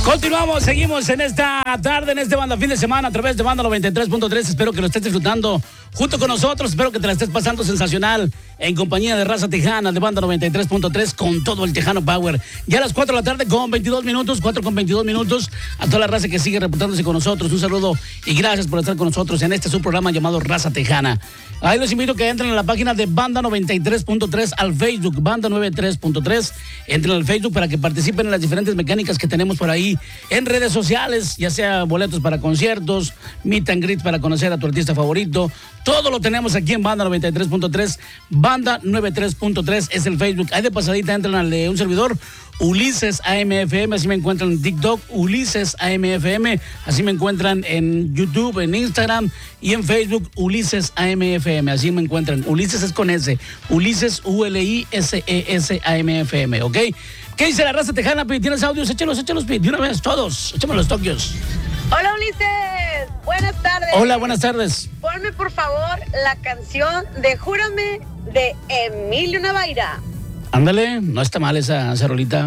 Continuamos, seguimos en esta tarde, en este Banda Fin de Semana a través de Banda 93.3. Espero que lo estés disfrutando junto con nosotros. Espero que te la estés pasando sensacional en compañía de Raza Tejana de Banda 93.3 con todo el Tejano Power. Ya a las 4 de la tarde con 22 minutos, 4 con 22 minutos. A toda la raza que sigue reportándose con nosotros, un saludo y gracias por estar con nosotros en este subprograma llamado Raza Tejana. Ahí los invito a que entren a la página de Banda 93.3 al Facebook, Banda 93.3. Entren al Facebook para que participen en las diferentes mecánicas que tenemos por ahí en redes sociales, ya sea boletos para conciertos, meet and greet para conocer a tu artista favorito. Todo lo tenemos aquí en Banda 93.3. Banda 93.3 es el Facebook. Ahí de pasadita entran al de un servidor, Ulises AMFM, así me encuentran en TikTok, Ulises AMFM, así me encuentran en YouTube, en Instagram y en Facebook, Ulises AMFM, así me encuentran. Ulises es con S, Ulises ULISES AMFM, ¿ok? ¿Qué dice la Raza Tejana? ¿Tienes audios? Échalos, Pete, de una vez, todos, échame los toquios. Hola, Ulises, buenas tardes. Hola, buenas tardes. Ponme, por favor, la canción de Júrame de Emilio Navaira. Ándale, no está mal esa rolita.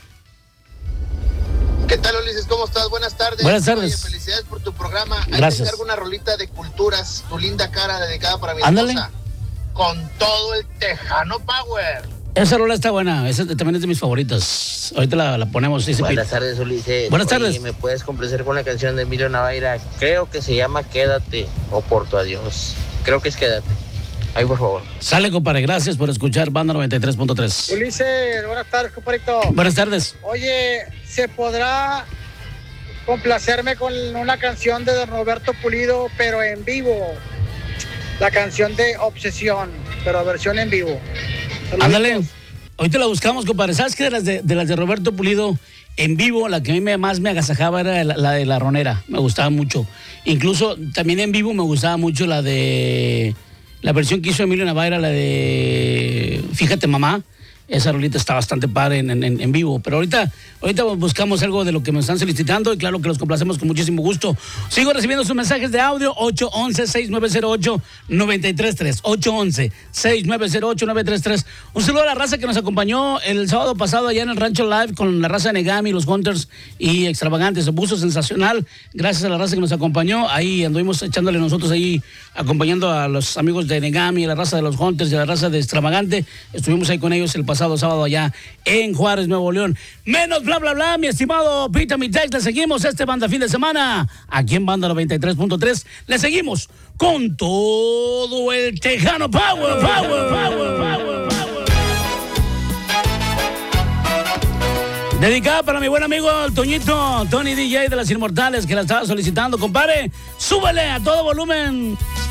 ¿Qué tal, Ulises? ¿Cómo estás? Buenas tardes. Buenas tardes. Oye, felicidades por tu programa. Gracias. Hay que alguna rolita de culturas, tu linda cara dedicada para mi Ándale. esposa. Con todo el Tejano Power. Esa rola está buena, esa también es de mis favoritas. Ahorita la ponemos. Buenas tardes, Ulises. Buenas tardes. Oye, ¿me puedes complacer con la canción de Emilio Navaira? Creo que se llama Quédate o Por tu Adiós. Creo que es Quédate. Ahí, por favor. Sale, compadre. Gracias por escuchar Banda 93.3. Ulises, buenas tardes, compadrito. Buenas tardes. Oye, ¿se podrá complacerme con una canción de Don Roberto Pulido, pero en vivo? La canción de Obsesión, pero versión en vivo. Saluditos. Ándale. Ahorita la buscamos, compadre. ¿Sabes qué? De las de Roberto Pulido en vivo, la que a mí más me agasajaba era la de La Ronera. Me gustaba mucho. Incluso también en vivo me gustaba mucho la versión que hizo Emilio Navaira, la de Fíjate Mamá. Esa rolita está bastante padre en vivo. Pero ahorita buscamos algo de lo que me están solicitando y claro que los complacemos con muchísimo gusto. Sigo recibiendo sus mensajes de audio 811-6908-933. 811-6908-933. Un saludo a la raza que nos acompañó el sábado pasado allá en el Rancho Live con la raza de Negami, los Hunters y Extravagantes. Se puso sensacional. Gracias a la raza que nos acompañó. Ahí anduvimos echándole nosotros ahí, acompañando a los amigos de Negami, a la raza de los Hunters y a la raza de Extravagante. Estuvimos ahí con ellos el pasado sábado allá en Juárez, Nuevo León. Menos bla, bla, bla, mi estimado Pita Mitex. Le seguimos este Banda Fin de Semana aquí en Banda 93.3. Le seguimos con todo el Tejano Power. Dedicada para mi buen amigo el Toñito, Tony DJ de las Inmortales, que la estaba solicitando. Compadre, súbele a todo volumen.